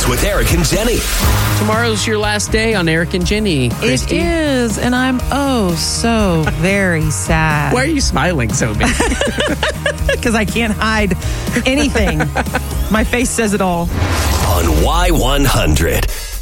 Mornings with Eric and Jenny. Tomorrow's your last day on Eric and Jenny. Christy. It is, and I'm so very sad. Why are you smiling so big? Because I can't hide anything. My face says it all. On Y100.